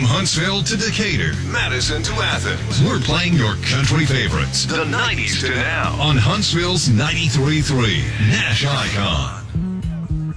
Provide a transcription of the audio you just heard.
Huntsville to Decatur, Madison to Athens, we're playing your country favorites, the 90s to now, on Huntsville's 93.3 Nash Icon.